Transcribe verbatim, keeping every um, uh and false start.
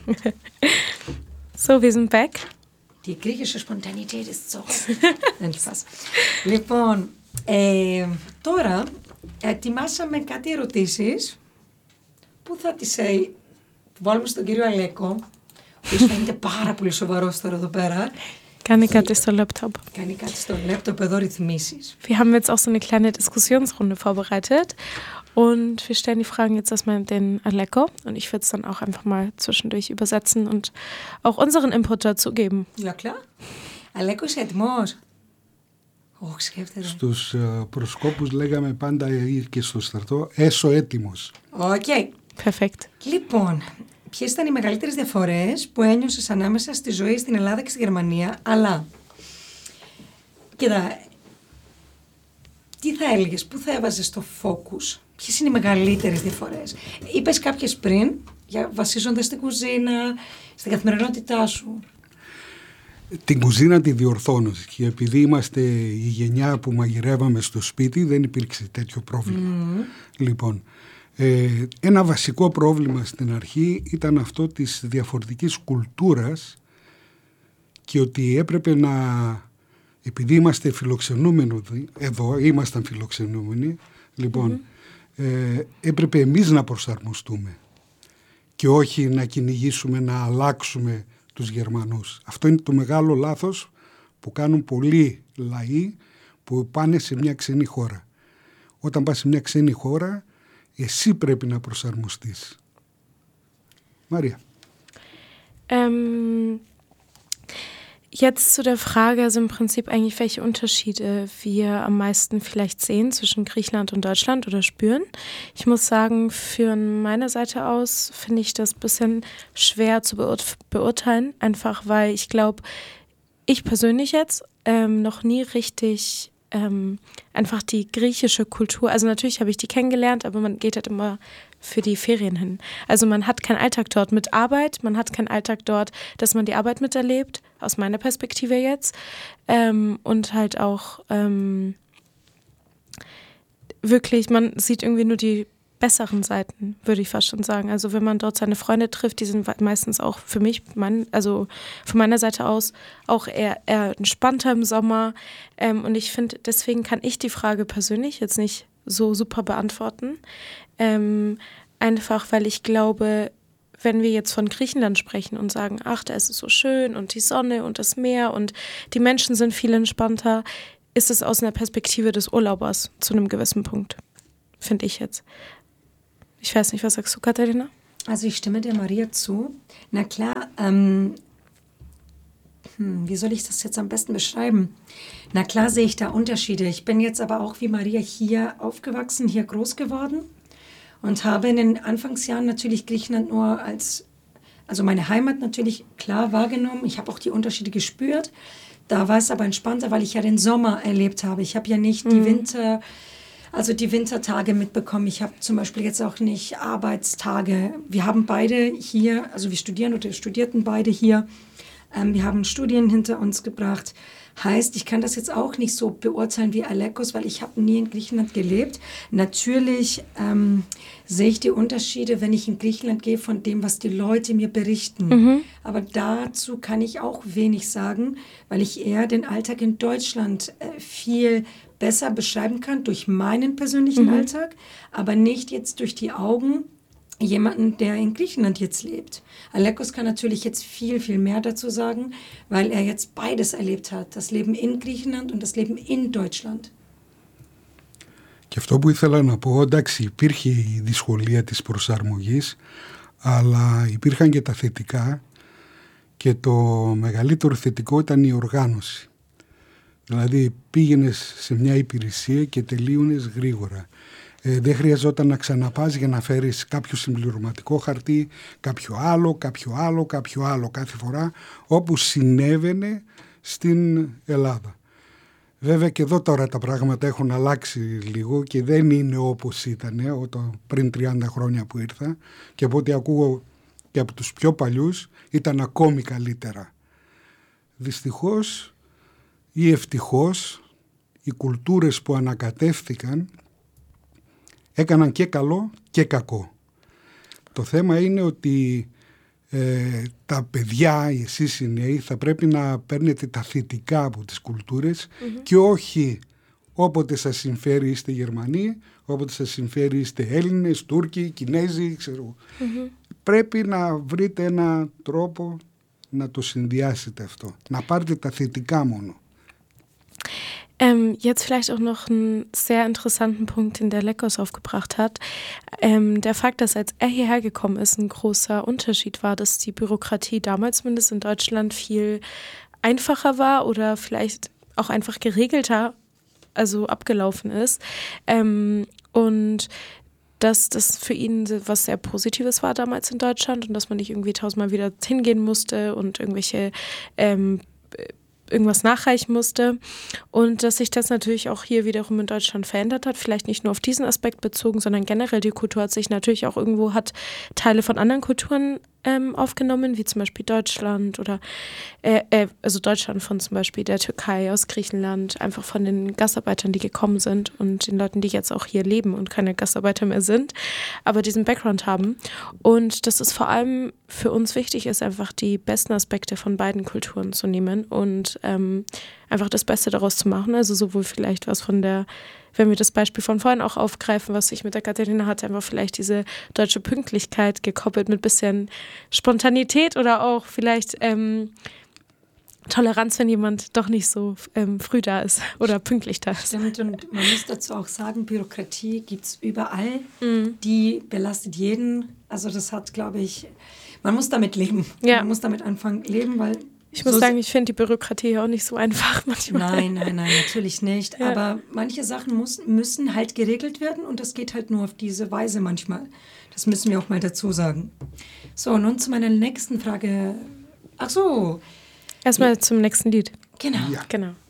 So, wir sind back. Die griechische Spontanität ist so. Λοιπόν, ε, τώρα ετοιμάσαμε κάτι ερωτήσεις που θα τις ε, βάλουμε στον κύριο Αλέκο, ο οποίος φαίνεται πάρα πολύ σοβαρός τώρα εδώ πέρα. Κάνει κάτι στο Laptop. Κάνει κάτι στο Laptop εδώ ρυθμίσεις. Wir haben jetzt auch so eine kleine Diskussionsrunde vorbereitet und wir stellen die Fragen jetzt erstmal den Aleko und ich würde es dann auch einfach mal zwischendurch übersetzen und auch unseren Input dazu geben. Ja, klar. Αλέκο, είσαι έτοιμος? Όχι, σκέφτεται. Στους uh, προσκόπους λέγαμε πάντα και στο στρατό, έσω έτοιμος. Οκ. Okay. Perfekt. Λοιπόν, ποιες ήταν οι μεγαλύτερες διαφορές που ένιωσες ανάμεσα στη ζωή στην Ελλάδα και στη Γερμανία, αλλά, κοίτα, τι θα έλεγες, πού θα έβαζες το focus, ποιες είναι οι μεγαλύτερες διαφορές? Είπες κάποιες πριν, για, βασίζοντας στην κουζίνα, στην καθημερινότητά σου. Την κουζίνα τη διορθώνω και επειδή είμαστε η γενιά που μαγειρεύαμε στο σπίτι δεν υπήρξε τέτοιο πρόβλημα. Mm. Λοιπόν, ε, ένα βασικό πρόβλημα στην αρχή ήταν αυτό της διαφορετικής κουλτούρας και ότι έπρεπε να, επειδή είμαστε φιλοξενούμενοι εδώ, ήμασταν φιλοξενούμενοι, λοιπόν, mm. ε, έπρεπε εμείς να προσαρμοστούμε και όχι να κυνηγήσουμε, να αλλάξουμε τους Γερμανούς. Αυτό είναι το μεγάλο λάθος που κάνουν πολλοί λαοί που πάνε σε μια ξένη χώρα. Όταν πας σε μια ξένη χώρα, εσύ πρέπει να προσαρμοστείς. Μαρία. Ähm, jetzt zu der Frage, also im Prinzip eigentlich, welche Unterschiede wir am meisten vielleicht sehen zwischen Griechenland und Deutschland oder spüren. Ich muss sagen, für meine Seite aus finde ich das ein bisschen schwer zu beurt- beurteilen, einfach weil ich glaube, ich persönlich jetzt ähm, noch nie richtig ähm, einfach die griechische Kultur, also natürlich habe ich die kennengelernt, aber man geht halt immer für die Ferien hin. Also man hat keinen Alltag dort mit Arbeit, man hat keinen Alltag dort, dass man die Arbeit miterlebt, aus meiner Perspektive jetzt. Ähm, und halt auch ähm, wirklich, man sieht irgendwie nur die besseren Seiten, würde ich fast schon sagen. Also wenn man dort seine Freunde trifft, die sind meistens auch für mich, mein, also von meiner Seite aus, auch eher, eher entspannter im Sommer. Ähm, und ich finde, deswegen kann ich die Frage persönlich jetzt nicht so super beantworten. Ähm, einfach, weil ich glaube, wenn wir jetzt von Griechenland sprechen und sagen, ach, da ist es so schön und die Sonne und das Meer und die Menschen sind viel entspannter, ist es aus einer Perspektive des Urlaubers zu einem gewissen Punkt, finde ich jetzt. Ich weiß nicht, was sagst du, Katharina? Also ich stimme der Maria zu. Na klar, ähm, hm, wie soll ich das jetzt am besten beschreiben? Na klar sehe ich da Unterschiede. Ich bin jetzt aber auch wie Maria hier aufgewachsen, hier groß geworden und habe in den Anfangsjahren natürlich Griechenland nur als, also meine Heimat natürlich klar wahrgenommen. Ich habe auch die Unterschiede gespürt. Da war es aber entspannter, weil ich ja den Sommer erlebt habe. Ich habe ja nicht mhm. die Winter... Also die Wintertage mitbekommen. Ich habe zum Beispiel jetzt auch nicht Arbeitstage. Wir haben beide hier, also wir studieren oder studierten beide hier. Ähm, wir haben Studien hinter uns gebracht. Heißt, ich kann das jetzt auch nicht so beurteilen wie Alekos, weil ich habe nie in Griechenland gelebt. Natürlich ähm, sehe ich die Unterschiede, wenn ich in Griechenland gehe, von dem, was die Leute mir berichten. Mhm. Aber dazu kann ich auch wenig sagen, weil ich eher den Alltag in Deutschland äh, viel besser beschreiben kann durch meinen persönlichen mhm. Alltag, aber nicht jetzt durch die Augen jemanden, der in Griechenland jetzt lebt. Alekos kann natürlich jetzt viel, viel mehr dazu sagen, weil er jetzt beides erlebt hat. Das Leben in Griechenland und das Leben in Deutschland. Και αυτό που ήθελα να πω, εντάξει, υπήρχε η δυσκολία της προσαρμογής, αλλά υπήρχαν και τα θετικά και το μεγαλύτερο θετικό ήταν η οργάνωση. Δηλαδή πήγαινες σε μια υπηρεσία και τελείωνες γρήγορα. Ε, δεν χρειαζόταν να ξαναπάς για να φέρεις κάποιο συμπληρωματικό χαρτί, κάποιο άλλο, κάποιο άλλο, κάποιο άλλο κάθε φορά, όπως συνέβαινε στην Ελλάδα. Βέβαια και εδώ τώρα τα πράγματα έχουν αλλάξει λίγο και δεν είναι όπως ήταν πριν τριάντα χρόνια που ήρθα και από ό,τι ακούω και από τους πιο παλιούς ήταν ακόμη καλύτερα. Δυστυχώς ή ευτυχώς οι κουλτούρες που ανακατεύθηκαν έκαναν και καλό και κακό. Το θέμα είναι ότι ε, τα παιδιά, εσείς οι νέοι, θα πρέπει να παίρνετε τα θετικά από τις κουλτούρες mm-hmm. και όχι όποτε σας συμφέρει είστε Γερμανοί, όποτε σας συμφέρει είστε Έλληνες, Τούρκοι, Κινέζοι, ξέρω. Mm-hmm. Πρέπει να βρείτε έναν τρόπο να το συνδυάσετε αυτό, να πάρετε τα θετικά μόνο. Ähm, jetzt vielleicht auch noch einen sehr interessanten Punkt, den der Leckos aufgebracht hat. Ähm, der Fakt, dass als er hierher gekommen ist, ein großer Unterschied war, dass die Bürokratie damals zumindest in Deutschland viel einfacher war oder vielleicht auch einfach geregelter, also abgelaufen ist. Ähm, und dass das für ihn was sehr Positives war damals in Deutschland und dass man nicht irgendwie tausendmal wieder hingehen musste und irgendwelche ähm, irgendwas nachreichen musste und dass sich das natürlich auch hier wiederum in Deutschland verändert hat, vielleicht nicht nur auf diesen Aspekt bezogen, sondern generell die Kultur hat sich natürlich auch irgendwo, hat Teile von anderen Kulturen ähm, aufgenommen, wie zum Beispiel Deutschland oder äh, äh, also Deutschland von zum Beispiel der Türkei, aus Griechenland, einfach von den Gastarbeitern, die gekommen sind und den Leuten, die jetzt auch hier leben und keine Gastarbeiter mehr sind, aber diesen Background haben. Und dass es vor allem für uns wichtig ist, einfach die besten Aspekte von beiden Kulturen zu nehmen und ähm, einfach das Beste daraus zu machen. Also sowohl vielleicht was von der, wenn wir das Beispiel von vorhin auch aufgreifen, was ich mit der Katharina hatte, einfach vielleicht diese deutsche Pünktlichkeit gekoppelt mit bisschen Spontanität oder auch vielleicht ähm, Toleranz, wenn jemand doch nicht so ähm, früh da ist oder pünktlich da ist. Stimmt, und man muss dazu auch sagen, Bürokratie gibt es überall. Mhm. Die belastet jeden. Also das hat, glaube ich, man muss damit leben. Ja. Man muss damit anfangen leben, weil ich muss so sagen, ich finde die Bürokratie auch nicht so einfach manchmal. Nein, nein, nein, natürlich nicht. Ja. Aber manche Sachen muss, müssen halt geregelt werden und das geht halt nur auf diese Weise manchmal. Das müssen wir auch mal dazu sagen. So, nun zu meiner nächsten Frage. Ach so. Erstmal ja. zum nächsten Lied. Genau. Ja. Genau.